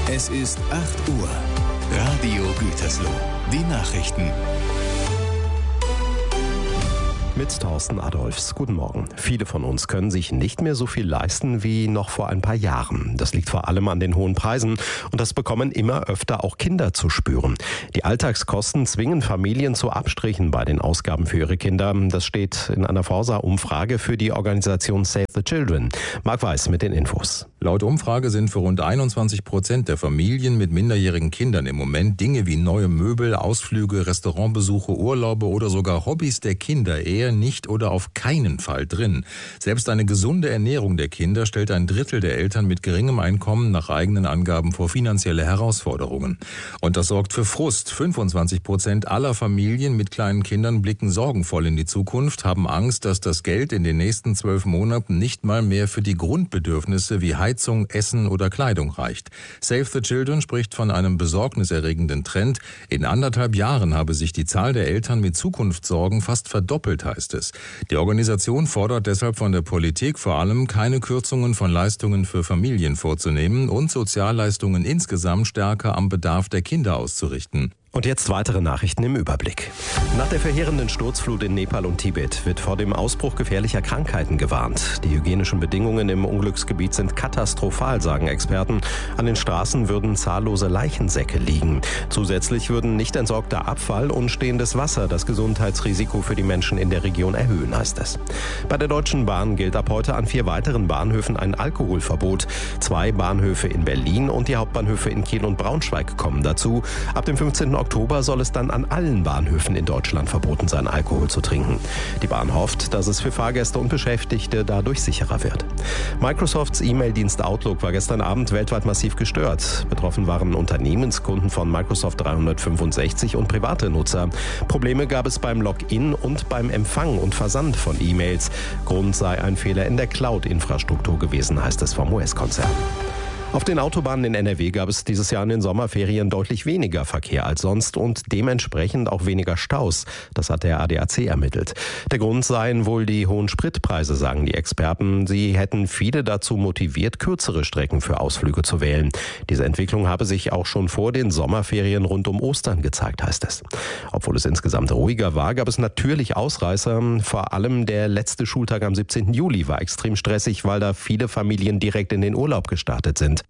Es ist 8 Uhr. Radio Gütersloh. Die Nachrichten. Mit Thorsten Adolfs. Guten Morgen. Viele von uns können sich nicht mehr so viel leisten wie noch vor ein paar Jahren. Das liegt vor allem an den hohen Preisen und das bekommen immer öfter auch Kinder zu spüren. Die Alltagskosten zwingen Familien zu Abstrichen bei den Ausgaben für ihre Kinder. Das steht in einer Forsa-Umfrage für die Organisation Save the Children. Marc Weiß mit den Infos. Laut Umfrage sind für rund 21% der Familien mit minderjährigen Kindern im Moment Dinge wie neue Möbel, Ausflüge, Restaurantbesuche, Urlaube oder sogar Hobbys der Kinder eher nicht oder auf keinen Fall drin. Selbst eine gesunde Ernährung der Kinder stellt ein Drittel der Eltern mit geringem Einkommen nach eigenen Angaben vor finanzielle Herausforderungen. Und das sorgt für Frust. 25% aller Familien mit kleinen Kindern blicken sorgenvoll in die Zukunft, haben Angst, dass das Geld in den nächsten 12 Monaten nicht mal mehr für die Grundbedürfnisse wie Heizung, Essen oder Kleidung reicht. Save the Children spricht von einem besorgniserregenden Trend. In 1,5 Jahren habe sich die Zahl der Eltern mit Zukunftssorgen fast verdoppelt, heißt es. Die Organisation fordert deshalb von der Politik vor allem, keine Kürzungen von Leistungen für Familien vorzunehmen und Sozialleistungen insgesamt stärker am Bedarf der Kinder auszurichten. Und jetzt weitere Nachrichten im Überblick. Nach der verheerenden Sturzflut in Nepal und Tibet wird vor dem Ausbruch gefährlicher Krankheiten gewarnt. Die hygienischen Bedingungen im Unglücksgebiet sind katastrophal, sagen Experten. An den Straßen würden zahllose Leichensäcke liegen. Zusätzlich würden nicht entsorgter Abfall und stehendes Wasser das Gesundheitsrisiko für die Menschen in der Region erhöhen, heißt es. Bei der Deutschen Bahn gilt ab heute an 4 weiteren Bahnhöfen ein Alkoholverbot. 2 Bahnhöfe in Berlin und die Hauptbahnhöfe in Kiel und Braunschweig kommen dazu. Ab dem 15. Oktober soll es dann an allen Bahnhöfen in Deutschland verboten sein, Alkohol zu trinken. Die Bahn hofft, dass es für Fahrgäste und Beschäftigte dadurch sicherer wird. Microsofts E-Mail-Dienst Outlook war gestern Abend weltweit massiv gestört. Betroffen waren Unternehmenskunden von Microsoft 365 und private Nutzer. Probleme gab es beim Login und beim Empfang und Versand von E-Mails. Grund sei ein Fehler in der Cloud-Infrastruktur gewesen, heißt es vom US-Konzern. Auf den Autobahnen in NRW gab es dieses Jahr in den Sommerferien deutlich weniger Verkehr als sonst und dementsprechend auch weniger Staus. Das hat der ADAC ermittelt. Der Grund seien wohl die hohen Spritpreise, sagen die Experten. Sie hätten viele dazu motiviert, kürzere Strecken für Ausflüge zu wählen. Diese Entwicklung habe sich auch schon vor den Sommerferien rund um Ostern gezeigt, heißt es. Obwohl es insgesamt ruhiger war, gab es natürlich Ausreißer. Vor allem der letzte Schultag am 17. Juli war extrem stressig, weil da viele Familien direkt in den Urlaub gestartet sind.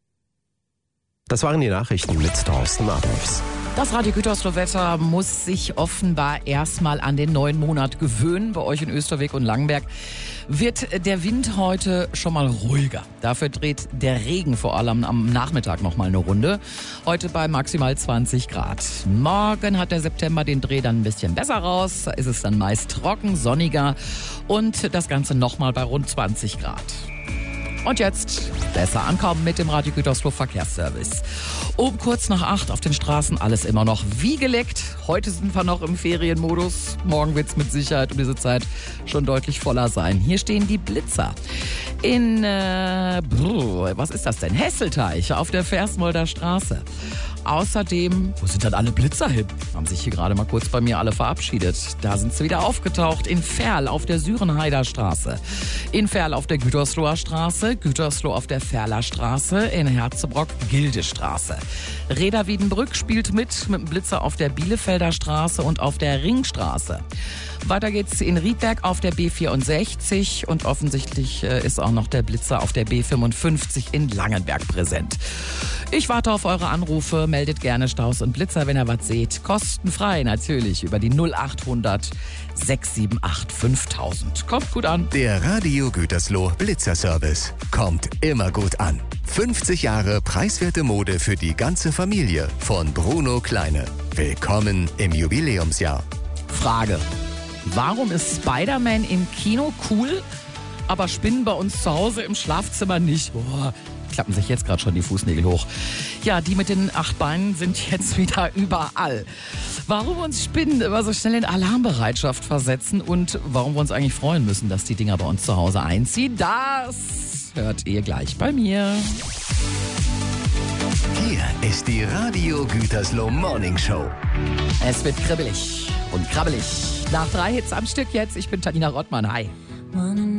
Das waren die Nachrichten mit Thorsten Adolfs. Das Radio Gütersloh-Wetter muss sich offenbar erstmal an den neuen Monat gewöhnen. Bei euch in Österweg und Langenberg wird der Wind heute schon mal ruhiger. Dafür dreht der Regen vor allem am Nachmittag noch mal eine Runde. Heute bei maximal 20 Grad. Morgen hat der September den Dreh dann ein bisschen besser raus. Da ist es dann meist trocken, sonniger und das Ganze noch mal bei rund 20 Grad. Und jetzt besser ankommen mit dem Radio Gütersloh Verkehrsservice. Um kurz nach 8 auf den Straßen alles immer noch wie geleckt. Heute sind wir noch im Ferienmodus. Morgen wird es mit Sicherheit um diese Zeit schon deutlich voller sein. Hier stehen die Blitzer. In, was ist das denn? Hesselteich auf der Versmolder Straße. Außerdem, wo sind dann alle Blitzer hin? Haben sich hier gerade mal kurz bei mir alle verabschiedet. Da sind sie wieder aufgetaucht. In Verl auf der Sürenheider Straße. In Verl auf der Gütersloher Straße. Gütersloh auf der Verler Straße. In Herzebrock Gildestraße. Reda-Wiedenbrück spielt mit dem Blitzer auf der Bielefelder Straße und auf der Ringstraße. Weiter geht's in Riedberg auf der B64 und offensichtlich ist auch noch der Blitzer auf der B55 in Langenberg präsent. Ich warte auf eure Anrufe, meldet gerne Staus und Blitzer, wenn ihr was seht. Kostenfrei natürlich über die 0800 678 5000. Kommt gut an. Der Radio Gütersloh Blitzerservice kommt immer gut an. 50 Jahre preiswerte Mode für die ganze Familie von Bruno Kleine. Willkommen im Jubiläumsjahr. Frage: Warum ist Spider-Man im Kino cool, aber Spinnen bei uns zu Hause im Schlafzimmer nicht? Boah, klappen sich jetzt gerade schon die Fußnägel hoch. Ja, die mit den 8 Beinen sind jetzt wieder überall. Warum uns Spinnen immer so schnell in Alarmbereitschaft versetzen und warum wir uns eigentlich freuen müssen, dass die Dinger bei uns zu Hause einziehen, das hört ihr gleich bei mir. Hier ist die Radio Gütersloh Morning Show. Es wird kribbelig und krabbelig. Nach 3 Hits am Stück jetzt. Ich bin Tanina Rottmann. Hi.